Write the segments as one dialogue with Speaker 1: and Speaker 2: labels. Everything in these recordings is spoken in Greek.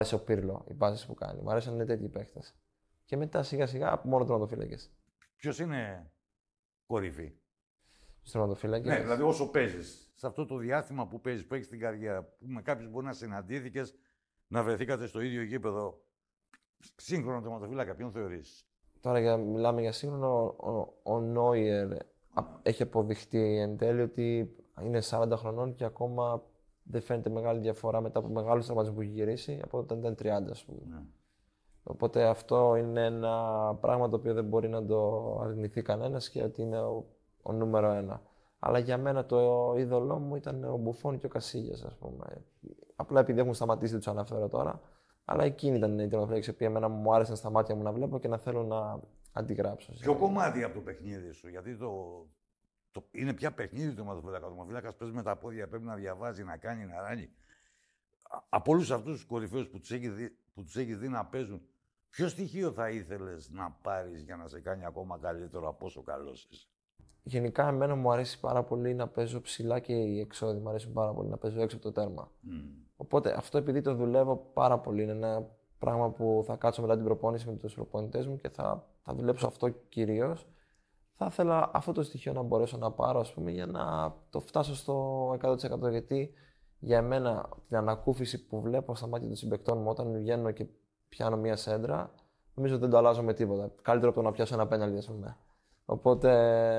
Speaker 1: αρέσει ο Πύρλο, οι πάσεις που κάνει. Μου αρέσαν τέτοιοι παίχτες. Και μετά σιγά σιγά μόνο τερματοφύλακες.
Speaker 2: Ποιος είναι κορυφή?
Speaker 1: Στους τερματοφύλακες.
Speaker 2: Ναι, δηλαδή όσο παίζεις, σε αυτό το διάστημα που παίζεις, που έχεις την καριέρα, που με κάποιους μπορεί να συναντήθηκες, να βρεθήκατε στο ίδιο γήπεδο, σύγχρονο τερματοφύλακα, ποιον θεωρείς?
Speaker 1: Τώρα μιλάμε για σύγχρονο, ο Νόιερ έχει αποδειχτεί εν τέλει ότι είναι 40 χρονών και ακόμα δεν φαίνεται μεγάλη διαφορά μετά από μεγάλους τραυματισμούς που έχει γυρίσει από όταν ήταν 30, ας πούμε.
Speaker 2: Ναι.
Speaker 1: Οπότε αυτό είναι ένα πράγμα το οποίο δεν μπορεί να το αρνηθεί κανένας και ότι είναι ο νούμερο ένα. Αλλά για μένα το είδωλό μου ήταν ο Μπουφόν και ο Κασίλιας, ας πούμε. Απλά επειδή έχουν σταματήσει, δεν τους αναφέρω τώρα. Αλλά εκείνη ήταν η τερματοφύλαξη που εμένα μου άρεσαν στα μάτια μου να βλέπω και να θέλω να αντιγράψω.
Speaker 2: Ποιο κομμάτι από το παιχνίδι σου, γιατί είναι πια παιχνίδι του τερματοφύλακα. Ο τερματοφύλακας παίζει με τα πόδια, πρέπει να διαβάζει, να κάνει, να ράνει. Από όλους αυτούς τους κορυφαίους που τους έχεις δει να παίζουν, ποιο στοιχείο θα ήθελες να πάρεις για να σε κάνει ακόμα καλύτερο από όσο καλός είσαι?
Speaker 1: Γενικά, εμένα μου αρέσει πάρα πολύ να παίζω ψηλά και οι εξώδη. Μου αρέσει πάρα πολύ να παίζω έξω από το τέρμα. Οπότε αυτό επειδή το δουλεύω πάρα πολύ, είναι ένα πράγμα που θα κάτσω μετά την προπόνηση με τους προπονητές μου και θα δουλέψω αυτό κυρίως. Θα ήθελα αυτό το στοιχείο να μπορέσω να πάρω, ας πούμε, για να το φτάσω στο 100%. Γιατί για μένα την ανακούφιση που βλέπω στα μάτια των συμπαικτών μου όταν βγαίνω και πιάνω μία σέντρα, νομίζω δεν το αλλάζω με τίποτα. Καλύτερο από το να πιάσω ένα πέναλτι, ας πούμε. Οπότε,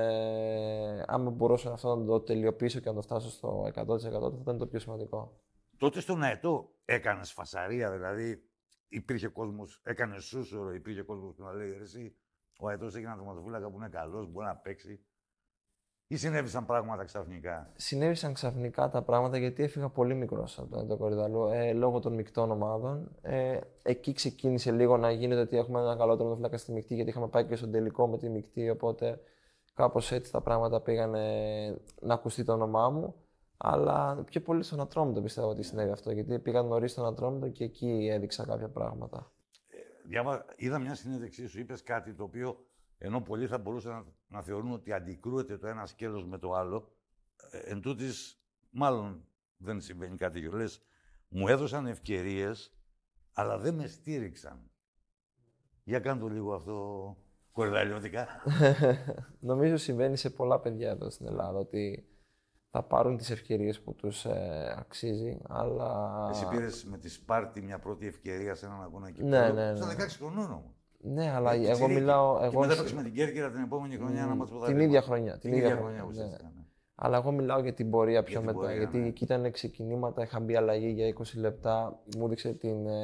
Speaker 1: άμα μπορούσα αυτό να το τελειοποιήσω και να το φτάσω στο 100%, θα ήταν το πιο σημαντικό.
Speaker 2: Τότε στον Αετό έκανες φασαρία, δηλαδή υπήρχε κόσμος, έκανες σούσουρο, υπήρχε κόσμος που να λέει εσύ, ο Αετός έχει έναν τερματοφύλακα που είναι καλός, μπορεί να παίξει. Ή συνέβησαν πράγματα ξαφνικά?
Speaker 1: Συνέβησαν ξαφνικά τα πράγματα γιατί έφυγα πολύ μικρός από τον Αετό Κορυδαλλού λόγω των μεικτών ομάδων. Εκεί ξεκίνησε λίγο να γίνεται ότι έχουμε ένα καλό τερματοφύλακα στη μεικτή, γιατί είχαμε πάει και στον τελικό με τη μεικτή. Οπότε κάπως έτσι τα πράγματα πήγανε να ακουστεί το όνομά μου. Αλλά πιο πολύ στον Ατρόμητο πιστεύω ότι συνέβη αυτό. Γιατί πήγα νωρίς στον Ατρόμητο και εκεί έδειξα κάποια πράγματα.
Speaker 2: Είδα μια συνέντευξή σου, είπες κάτι το οποίο ενώ πολλοί θα μπορούσαν να θεωρούν ότι αντικρούεται το ένα σκέλος με το άλλο, εν τούτης, μάλλον δεν συμβαίνει κάτι τέτοιο. Λες, μου έδωσαν ευκαιρίες, αλλά δεν με στήριξαν. Για κάνε το λίγο αυτό κορυδαλλιώτικα.
Speaker 1: Νομίζω συμβαίνει σε πολλά παιδιά εδώ στην Ελλάδα ότι θα πάρουν τις ευκαιρίες που τους αξίζει, αλλά...
Speaker 2: Εσύ πήρες με τη Σπάρτη μια πρώτη ευκαιρία σε έναν αγώνα εκεί
Speaker 1: Ναι.
Speaker 2: Στα 16 χρονών όμως.
Speaker 1: Ναι, αλλά εγώ μιλάω...
Speaker 2: Και μετά παίξεις με την Κέρκυρα την επόμενη χρονιά να μάθεις
Speaker 1: την ίδια χρονιά.
Speaker 2: Την ίδια χρονιά ουσιαστικά, ναι.
Speaker 1: Αλλά εγώ μιλάω για την πορεία πιο
Speaker 2: την
Speaker 1: μετά.
Speaker 2: πορεία,
Speaker 1: γιατί
Speaker 2: ναι.
Speaker 1: εκεί ήταν ξεκινήματα, είχα μπει αλλαγή για 20 λεπτά, μου έδειξε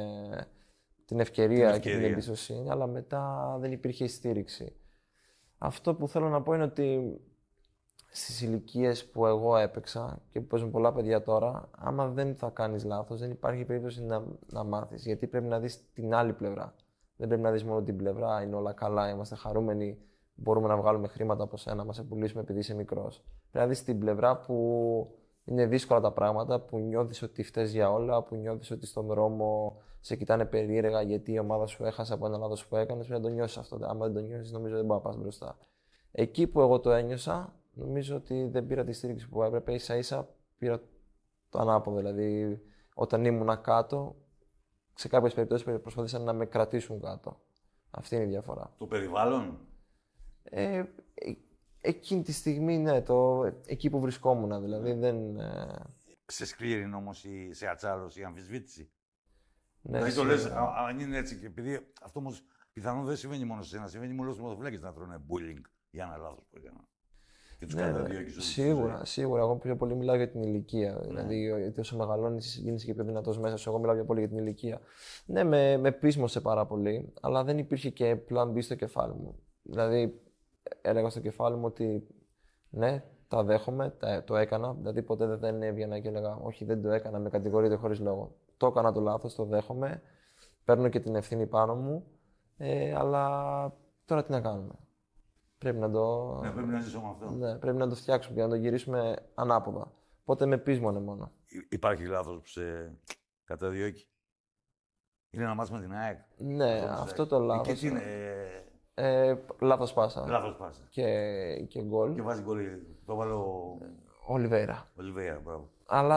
Speaker 1: την ευκαιρία και την εμπιστοσύνη, αλλά μετά δεν υπήρχε στήριξη. Αυτό που θέλω να πω είναι ότι στις ηλικίες που εγώ έπαιξα και που παίζουν πολλά παιδιά τώρα, άμα δεν θα κάνεις λάθος, δεν υπάρχει περίπτωση να μάθεις. Γιατί πρέπει να δεις την άλλη πλευρά. Δεν πρέπει να δεις μόνο την πλευρά, είναι όλα καλά, είμαστε χαρούμενοι, μπορούμε να βγάλουμε χρήματα από σένα, να μας πουλήσουμε επειδή είσαι μικρός. Πρέπει να δεις την πλευρά που είναι δύσκολα τα πράγματα, που νιώθεις ότι φταίς για όλα, που νιώθεις ότι στον δρόμο σε κοιτάνε περίεργα γιατί η ομάδα σου έχασε από ένα λάθος που έκανες. Πρέπει να το νιώσεις αυτό. Άμα δεν το νιώσεις, νομίζω δεν μπορεί να πας μπροστά. Εκεί που εγώ το ένιωσα, νομίζω ότι δεν πήρα τη στήριξη που έπρεπε. Ίσα-ίσα πήρα το ανάποδο. Δηλαδή, όταν ήμουν κάτω, σε κάποιες περιπτώσεις προσπαθήσαν να με κρατήσουν κάτω. Αυτή είναι η διαφορά.
Speaker 2: Το περιβάλλον.
Speaker 1: Εκείνη τη στιγμή, ναι, εκεί που βρισκόμουν, δηλαδή δεν...
Speaker 2: Σε σκλήρινε όμως σε ατσάλωση, η αμφισβήτηση.
Speaker 1: Ναι,
Speaker 2: δηλαδή το λες, αν είναι έτσι, και επειδή αυτό όμως πιθανόν δεν συμβαίνει μόνο σε ένα, συμβαίνει με όλους τους μοδοφυλάκες να τρώνε bullying για ένα λάθος που έκαναν. Και τους καταδιώκεις.
Speaker 1: Σίγουρα. Εγώ πιο πολύ μιλάω για την ηλικία. Ναι. Δηλαδή, όσο μεγαλώνεις, γίνεσαι και πιο δυνατός μέσα σου. Εγώ μιλάω πιο πολύ για την ηλικία. Ναι, με πείσμωσε πάρα πολύ, αλλά δεν υπήρχε και πλάν B στο κεφάλι μου. Δηλαδή, έλεγα στο κεφάλι μου ότι ναι, τα δέχομαι, το έκανα. Δηλαδή, ποτέ δεν έβγαινα και έλεγα όχι, δεν το έκανα, με κατηγορείτε χωρίς λόγο. Το έκανα το λάθος, το δέχομαι. Παίρνω και την ευθύνη πάνω μου. Αλλά τώρα τι να κάνουμε. Πρέπει να το.
Speaker 2: Ναι, πρέπει να ζήσουμε αυτό.
Speaker 1: Ναι, πρέπει να το φτιάξουμε και να το γυρίσουμε ανάποδα. Οπότε με πείσμονε μόνο.
Speaker 2: Υπάρχει λάθος που σε καταδιώκει? Είναι να μάθεις με την ΑΕΚ.
Speaker 1: Ναι, αυτό το λάθος.
Speaker 2: Και τι είναι.
Speaker 1: Λάθος πάσα.
Speaker 2: Λάθος πάσα.
Speaker 1: Και γκολ.
Speaker 2: Και βάζει γκολ. Το βάλω.
Speaker 1: Ολιβέηρα.
Speaker 2: Ολιβέηρα, μπράβο.
Speaker 1: Αλλά